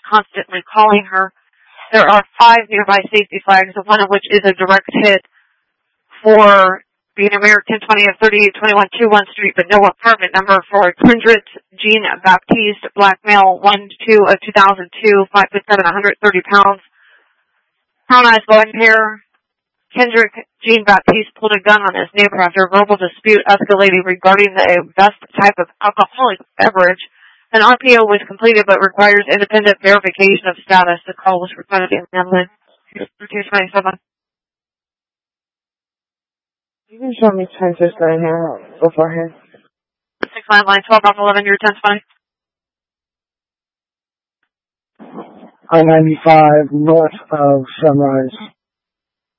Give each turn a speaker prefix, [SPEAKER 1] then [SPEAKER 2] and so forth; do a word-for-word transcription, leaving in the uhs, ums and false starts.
[SPEAKER 1] constantly calling her. There are five nearby safety flags, one of which is a direct hit for being American ten twenty of thirty-eight twenty-one twenty-one Street, but no apartment number for Kendrick Jean Baptiste, black male, one two of two thousand two, five foot seven, one hundred thirty pounds. Brown eyes, blonde hair. Kendrick Jean Baptiste pulled a gun on his neighbor after a verbal dispute escalated regarding the best type of alcoholic beverage. An R P O was completed but requires independent verification of status. The call was reported in Hamlin. two twenty-seven.
[SPEAKER 2] You can show me Francisco in here beforehand.
[SPEAKER 1] six line line twelve off eleven, your ten twenty.
[SPEAKER 2] I ninety-five north of Sunrise.